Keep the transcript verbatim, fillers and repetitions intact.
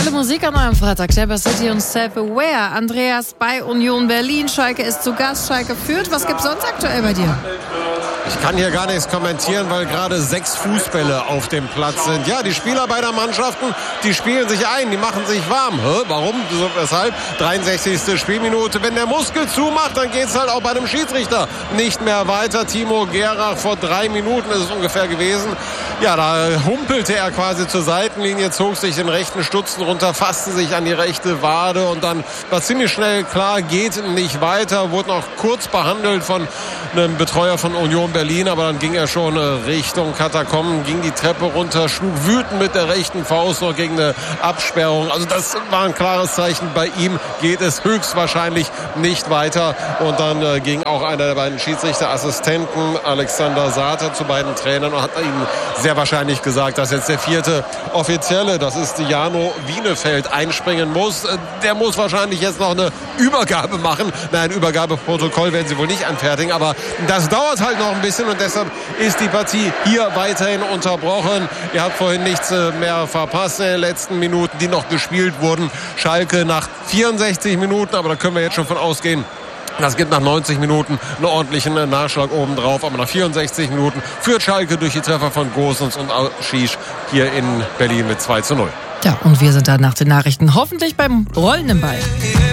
Aktuelle Musik an eurem Freitag. Stepper City und Self-Aware. Andreas bei Union Berlin. Schalke ist zu Gast. Schalke führt. Was gibt's sonst aktuell bei dir? Ich kann hier gar nichts kommentieren, weil gerade sechs Fußbälle auf dem Platz sind. Ja, die Spieler beider Mannschaften, die spielen sich ein, die machen sich warm. Hä? Warum? So, weshalb? dreiundsechzigste Spielminute. Wenn der Muskel zumacht, dann geht es halt auch bei dem Schiedsrichter nicht mehr weiter. Timo Gerach, vor drei Minuten ist es ungefähr gewesen. Ja, da humpelte er quasi zur Seitenlinie, zog sich den rechten Stutzen runter, fasste sich an die rechte Wade und dann war ziemlich schnell klar, geht nicht weiter. Wurde noch kurz behandelt von einem Betreuer von Union Berlin, aber dann ging er schon Richtung Katakomben, ging die Treppe runter, schlug wütend mit der rechten Faust noch gegen eine Absperrung. Also das war ein klares Zeichen, bei ihm geht es höchstwahrscheinlich nicht weiter. Und dann äh, ging auch einer der beiden Schiedsrichterassistenten, Alexander Sater, zu beiden Trainern und hat ihnen sehr wahrscheinlich gesagt, dass jetzt der vierte Offizielle, das ist Jano Wienefeld, einspringen muss. Der muss wahrscheinlich jetzt noch eine Übergabe machen. Nein, Übergabeprotokoll werden sie wohl nicht anfertigen, aber das dauert halt noch ein bisschen und deshalb ist die Partie hier weiterhin unterbrochen. Ihr habt vorhin nichts mehr verpasst in den letzten Minuten, die noch gespielt wurden. Schalke nach vierundsechzig Minuten, aber da können wir jetzt schon von ausgehen. Das gibt nach neunzig Minuten einen ordentlichen Nachschlag obendrauf. Aber nach vierundsechzig Minuten führt Schalke durch die Treffer von Gosens und Aschisch hier in Berlin mit zwei zu null. Ja, und wir sind dann nach den Nachrichten hoffentlich beim rollenden Ball.